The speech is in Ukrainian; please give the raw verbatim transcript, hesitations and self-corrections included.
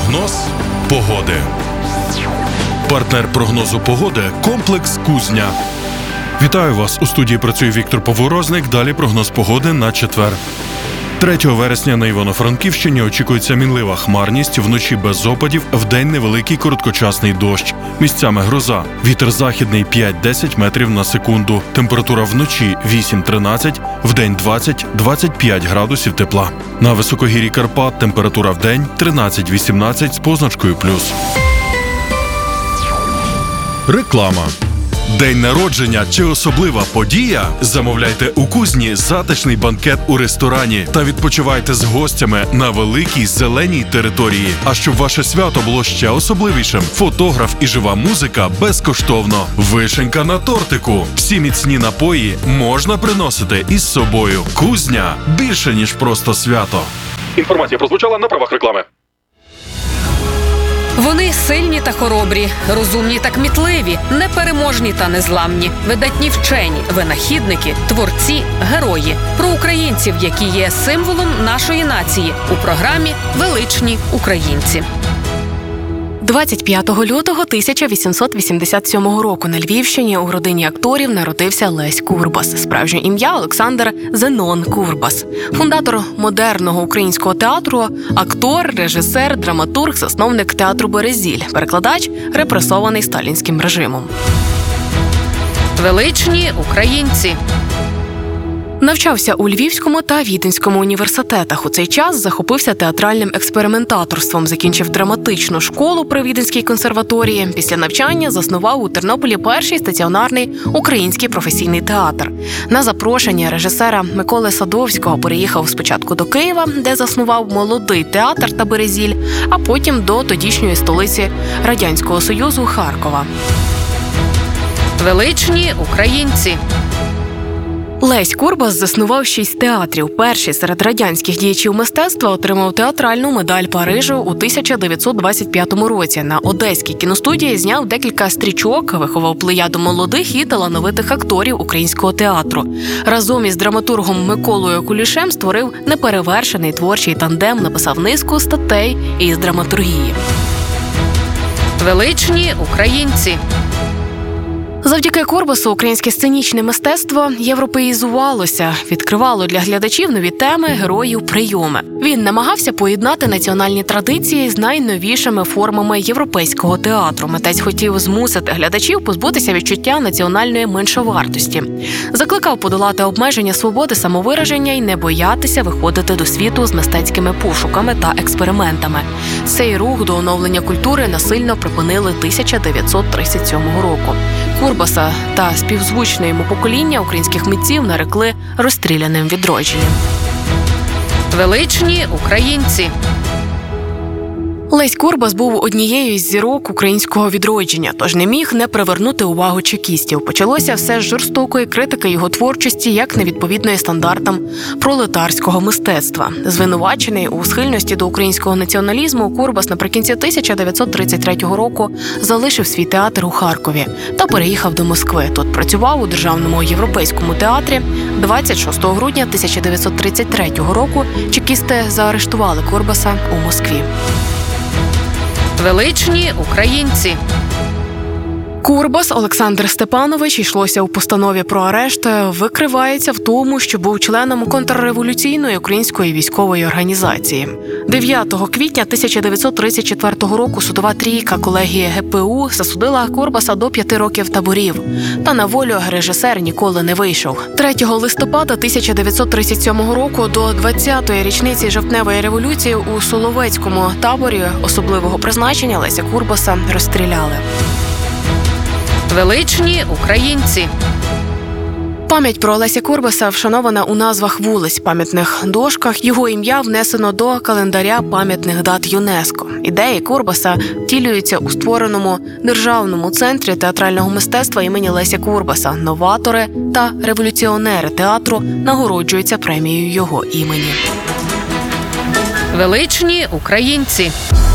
Прогноз погоди. Партнер прогнозу погоди – комплекс «Кузня». Вітаю вас! У студії працює Віктор Поворозник. Далі прогноз погоди на четвер. третього вересня на Івано-Франківщині очікується мінлива хмарність, вночі без опадів, вдень невеликий короткочасний дощ. Місцями гроза. Вітер західний п'ять-десять метрів на секунду. Температура вночі вісім-тринадцять, вдень двадцять-двадцять п'ять градусів тепла. На високогір'ї Карпат температура вдень тринадцять-вісімнадцять з позначкою плюс. Реклама. День народження чи особлива подія? Замовляйте у Кузні затишний банкет у ресторані та відпочивайте з гостями на великій зеленій території. А щоб ваше свято було ще особливішим, фотограф і жива музика безкоштовно. Вишенька на тортику. Всі міцні напої можна приносити із собою. Кузня – більше, ніж просто свято. Інформація прозвучала на правах реклами. Вони сильні та хоробрі, розумні та кмітливі, непереможні та незламні, видатні вчені, винахідники, творці, герої. Про українців, які є символом нашої нації у програмі «Величні українці». двадцять п'ятого лютого тисяча вісімсот вісімдесят сьомого року на Львівщині у родині акторів народився Лесь Курбас. Справжнє ім'я – Олександр Зенон Курбас. Фундатор модерного українського театру, актор, режисер, драматург, засновник театру «Березіль», перекладач, репресований сталінським режимом. Величні українці. Навчався у Львівському та Віденському університетах. У цей час захопився театральним експериментаторством, закінчив драматичну школу при Віденській консерваторії. Після навчання заснував у Тернополі перший стаціонарний український професійний театр. На запрошення режисера Миколи Садовського переїхав спочатку до Києва, де заснував молодий театр та Березіль, а потім до тодішньої столиці Радянського Союзу – Харкова. Величні українці. Лесь Курбас заснував шість театрів. Перший серед радянських діячів мистецтва отримав театральну медаль Парижу у тисяча дев'ятсот двадцять п'ятому році. На Одеській кіностудії зняв декілька стрічок, виховав плеяду молодих і талановитих акторів українського театру. Разом із драматургом Миколою Кулішем створив неперевершений творчий тандем, написав низку статей із драматургії. Величні українці. Завдяки Курбасу українське сценічне мистецтво європеїзувалося, відкривало для глядачів нові теми, героїв, прийоми. Він намагався поєднати національні традиції з найновішими формами європейського театру. Митець хотів змусити глядачів позбутися відчуття національної меншовартості. Закликав подолати обмеження свободи самовираження і не боятися виходити до світу з мистецькими пошуками та експериментами. Цей рух до оновлення культури насильно припинили тисяча дев'ятсот тридцять сьомого року. Курбаса та співзвучне йому покоління українських митців нарекли розстріляним відродженням. Величні українці. Лесь Курбас був однією із зірок українського відродження, тож не міг не привернути увагу чекістів. Почалося все з жорстокої критики його творчості як невідповідної стандартам пролетарського мистецтва. Звинувачений у схильності до українського націоналізму, Курбас наприкінці тисяча дев'ятсот тридцять третього року залишив свій театр у Харкові та переїхав до Москви. Тут працював у Державному європейському театрі. двадцять шостого грудня тисяча дев'ятсот тридцять третього року чекісти заарештували Курбаса у Москві. Величні українці. Курбас Олександр Степанович, йшлося у постанові про арешт, викривається в тому, що був членом контрреволюційної української військової організації. дев'ятого квітня тисяча дев'ятсот тридцять четвертого року судова трійка колегії ге пе у засудила Курбаса до п'яти років таборів. Та на волю режисер ніколи не вийшов. третього листопада тисяча дев'ятсот тридцять сьомого року до двадцятої річниці жовтневої революції у Соловецькому таборі особливого призначення Леся Курбаса розстріляли. Величні українці. Пам'ять про Леся Курбаса вшанована у назвах вулиць, пам'ятних дошках. Його ім'я внесено до календаря пам'ятних дат ЮНЕСКО. Ідеї Курбаса втілюються у створеному Державному центрі театрального мистецтва імені Леся Курбаса. Новатори та революціонери театру нагороджуються премією його імені. Величні українці.